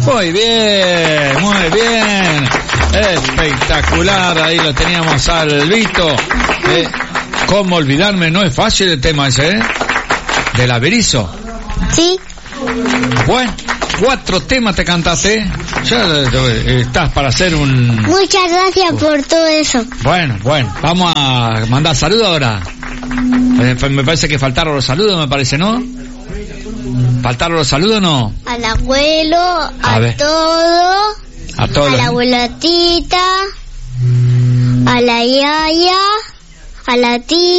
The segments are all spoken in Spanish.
Muy bien, muy bien. Espectacular, ahí lo teníamos al Vito. ¿Cómo olvidarme? No es fácil el tema ese, ¿eh? Del Averizo. Sí. Bueno, 4 temas te cantaste. Ya estás para hacer un... Muchas gracias por todo eso. Bueno, vamos a mandar saludos ahora. Me parece que faltaron los saludos, me parece, ¿no? ¿Faltaron los saludos o no? Al abuelo, a todos, a la abuelatita, a la yaya, a la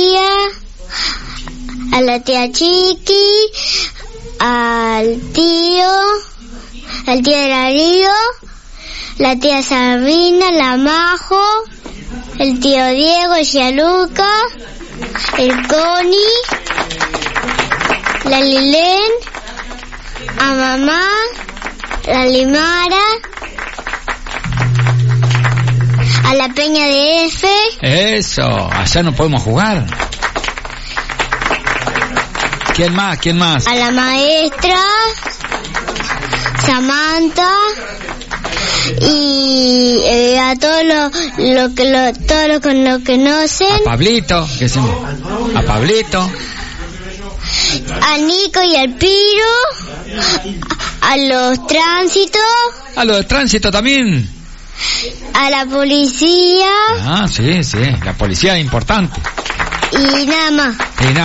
tía Chiqui, al tío Darío, la tía Sabrina, la Majo, el tío Diego, el Gianluca, el Connie, la Lilén, a mamá, la Limara, a la Peña de F. Eso, allá no podemos jugar. ¿Quién más? A la maestra, Samantha, y a todos los que no conocen. A Pablito, a Pablito. A Nico y al Piro, a los tránsitos. A los de tránsito también. A la policía. Ah, sí, la policía es importante. Y nada más.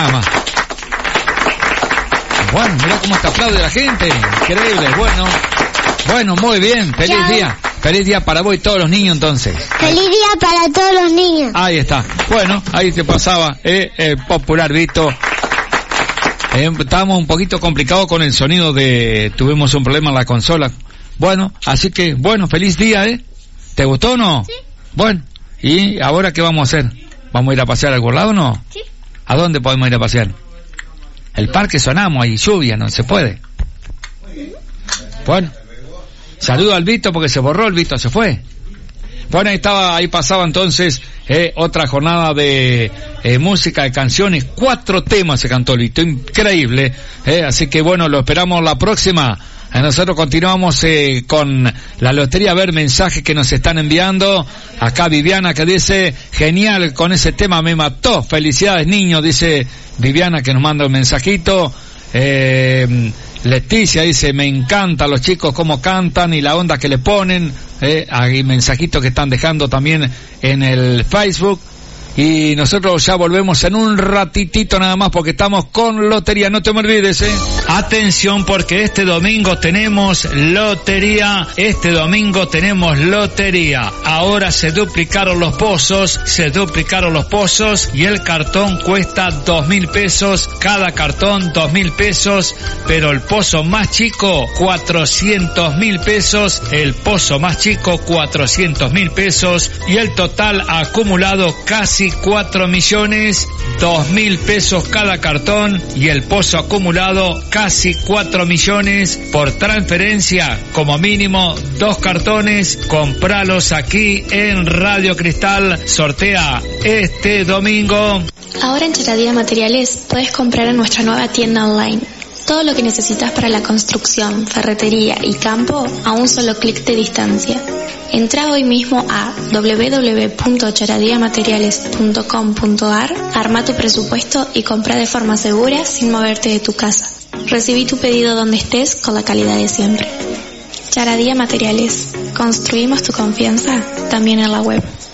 Bueno, mirá cómo te aplaude la gente. Increíble, bueno, muy bien. Feliz día. Feliz día para vos y todos los niños entonces. Feliz día para todos los niños. Ahí está. Bueno, ahí te pasaba el popular Vito. Estábamos un poquito complicados con el sonido tuvimos un problema en la consola. Bueno, así que, feliz día, ¿Te gustó o no? Sí. Bueno, ¿y ahora qué vamos a hacer? ¿Vamos a ir a pasear a algún lado o no? Sí. ¿A dónde podemos ir a pasear? El parque Sonamos, hay lluvia, no se puede. Bueno, saludo al Vito porque se borró, el Vito se fue. Bueno, ahí pasaba entonces otra jornada de música, de canciones, 4 temas se cantó el Vito, increíble, así que lo esperamos la próxima. Nosotros continuamos con la lotería, a ver mensajes que nos están enviando. Acá Viviana que dice, genial, con ese tema me mató, felicidades niños, dice Viviana que nos manda un mensajito. Leticia dice, me encanta los chicos cómo cantan y la onda que le ponen. Hay mensajitos que están dejando también en el Facebook. Y nosotros ya volvemos en un ratitito nada más porque estamos con lotería, no te me olvides, Atención porque este domingo tenemos lotería, ahora se duplicaron los pozos y el cartón cuesta 2.000 pesos, cada cartón 2.000 pesos, pero el pozo más chico 400.000 pesos, y el total acumulado casi 4 millones, 2.000 pesos cada cartón y el pozo acumulado casi 4 millones por transferencia, como mínimo 2 cartones, compralos aquí en Radio Cristal, sortea este domingo. Ahora en Charadía Materiales puedes comprar en nuestra nueva tienda online. Todo lo que necesitas para la construcción, ferretería y campo a un solo clic de distancia. Entra hoy mismo a www.charadiamateriales.com.ar, arma tu presupuesto y compra de forma segura sin moverte de tu casa. Recibí tu pedido donde estés con la calidad de siempre. Charadía Materiales. Construimos tu confianza también en la web.